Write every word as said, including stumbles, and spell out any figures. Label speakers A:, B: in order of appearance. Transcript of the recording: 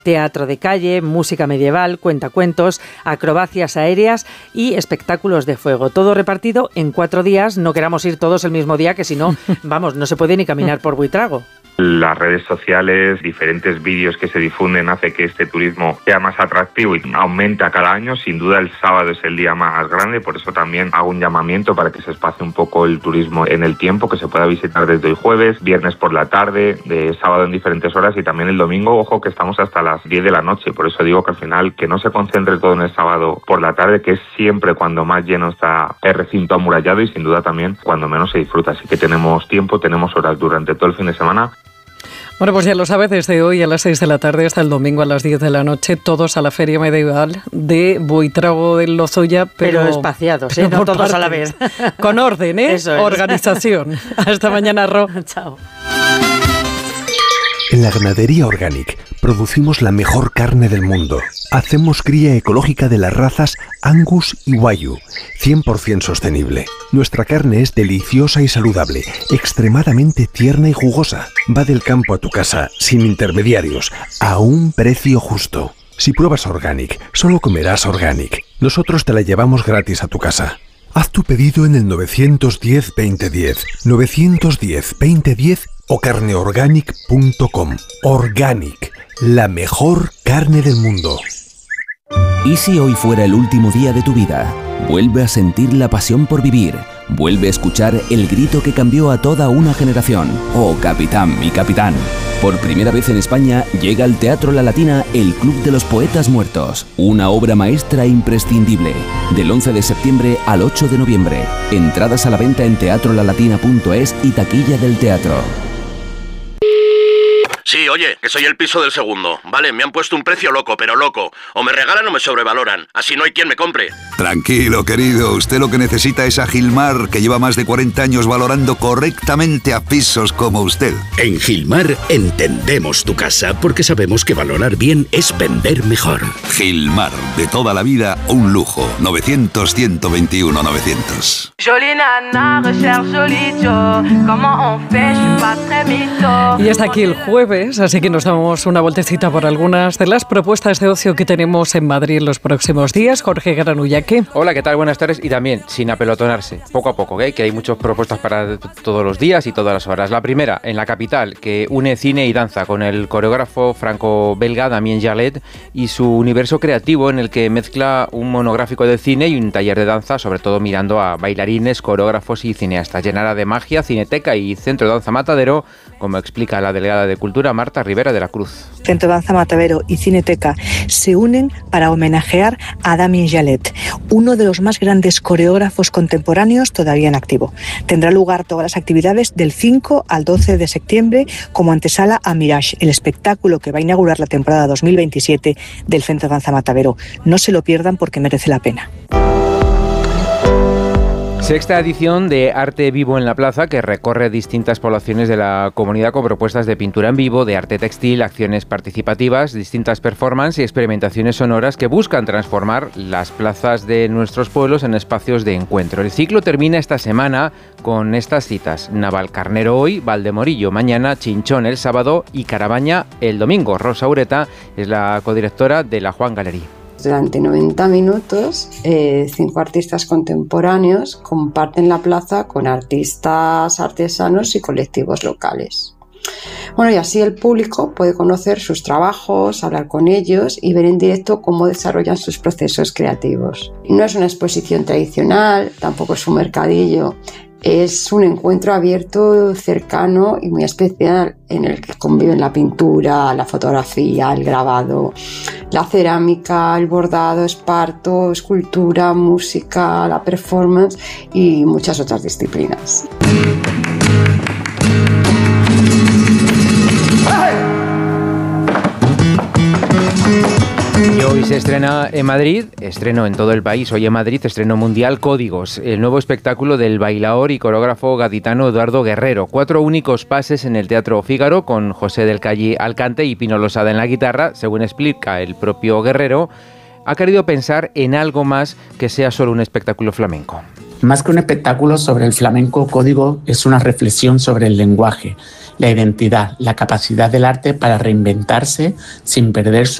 A: Teatro de calle, música medieval, cuentacuentos, acrobacias aéreas y espectáculos de fuego. Todo repartido en cuatro días. No queramos ir todos el mismo día, que si no, vamos, no se puede ni caminar por Buitrago.
B: Las redes sociales, diferentes vídeos que se difunden hace que este turismo sea más atractivo y aumenta cada año. Sin duda el sábado es el día más grande, por eso también hago un llamamiento para que se espacie un poco el turismo en el tiempo, que se pueda visitar desde hoy jueves, viernes por la tarde, de sábado en diferentes horas y también el domingo, ojo que estamos hasta las diez de la noche, por eso digo que al final que no se concentre todo en el sábado por la tarde, que es siempre cuando más lleno está el recinto amurallado y sin duda también cuando menos se disfruta, así que tenemos tiempo, tenemos horas durante todo el fin de semana.
C: Bueno, pues ya lo sabe, desde hoy a las seis de la tarde hasta el domingo a las diez de la noche, todos a la Feria Medieval de Buitrago del Lozoya. Pero,
A: pero espaciados, ¿eh? No todos partes, a la vez.
C: Con orden, ¿eh?
A: Eso es.
C: Organización. Hasta mañana, Ro.
A: Chao.
D: En la Ganadería Organic producimos la mejor carne del mundo. Hacemos cría ecológica de las razas Angus y Wagyu, cien por ciento sostenible. Nuestra carne es deliciosa y saludable, extremadamente tierna y jugosa. Va del campo a tu casa, sin intermediarios, a un precio justo. Si pruebas Organic, solo comerás Organic. Nosotros te la llevamos gratis a tu casa. Haz tu pedido en el nueve uno cero, veinte diez, nueve uno cero, veinte diez o carneorganic punto com. Organic, la mejor carne del mundo.
E: ¿Y si hoy fuera el último día de tu vida? Vuelve a sentir la pasión por vivir. Vuelve a escuchar el grito que cambió a toda una generación. ¡Oh, capitán, mi capitán! Por primera vez en España llega al Teatro La Latina el Club de los Poetas Muertos. Una obra maestra imprescindible. Del once de septiembre al ocho de noviembre. Entradas a la venta en teatro la latina punto es y taquilla del teatro.
F: Sí, oye, que soy el piso del segundo. Vale, me han puesto un precio loco, pero loco. O me regalan o me sobrevaloran. Así no hay quien me compre.
G: Tranquilo, querido. Usted lo que necesita es a Gilmar, que lleva más de cuarenta años valorando correctamente a pisos como usted.
H: En Gilmar entendemos tu casa porque sabemos que valorar bien es vender mejor.
G: Gilmar, de toda la vida, un lujo. novecientos, ciento veintiuno, novecientos.
C: Y hasta aquí el jueves. Así que nos damos una vueltecita por algunas de las propuestas de ocio que tenemos en Madrid en los próximos días. Jorge Granullaque.
I: Hola, ¿qué tal? Buenas tardes. Y también, sin apelotonarse, poco a poco, ¿eh? Que hay muchas propuestas para todos los días y todas las horas. La primera, en la capital, que une cine y danza con el coreógrafo franco-belga Damien Jallet y su universo creativo en el que mezcla un monográfico de cine y un taller de danza, sobre todo mirando a bailarines, coreógrafos y cineastas. Llenará de magia, cineteca y centro de danza Matadero, como explica la delegada de Cultura, Marta Rivera de la Cruz.
J: Centro de Danza Matadero y Cineteca se unen para homenajear a Damien Jallet, uno de los más grandes coreógrafos contemporáneos todavía en activo. Tendrá lugar todas las actividades del cinco al doce de septiembre como antesala a Mirage, el espectáculo que va a inaugurar la temporada dos mil veintisiete del Centro de Danza Matadero. No se lo pierdan porque merece la pena.
I: Sexta edición de Arte Vivo en la Plaza, que recorre distintas poblaciones de la comunidad con propuestas de pintura en vivo, de arte textil, acciones participativas, distintas performances y experimentaciones sonoras que buscan transformar las plazas de nuestros pueblos en espacios de encuentro. El ciclo termina esta semana con estas citas: Navalcarnero hoy, Valdemorillo mañana, Chinchón el sábado y Carabaña el domingo. Rosa Ureta es la codirectora de la Juan Galería.
K: Durante noventa minutos, eh, cinco artistas contemporáneos comparten la plaza con artistas, artesanos y colectivos locales. Bueno, y así el público puede conocer sus trabajos, hablar con ellos y ver en directo cómo desarrollan sus procesos creativos. No es una exposición tradicional, tampoco es un mercadillo. Es un encuentro abierto, cercano y muy especial en el que conviven la pintura, la fotografía, el grabado, la cerámica, el bordado, esparto, escultura, música, la performance y muchas otras disciplinas.
I: Y hoy se estrena en Madrid, estreno en todo el país, hoy en Madrid, estreno mundial Códigos, el nuevo espectáculo del bailaor y coreógrafo gaditano Eduardo Guerrero. Cuatro únicos pases en el Teatro Fígaro con José del Calle al cante y Pino Losada en la guitarra. Según explica el propio Guerrero, ha querido pensar en algo más que sea solo un espectáculo flamenco.
L: Más que un espectáculo sobre el flamenco, Código es una reflexión sobre el lenguaje, la identidad, la capacidad del arte para reinventarse sin perder su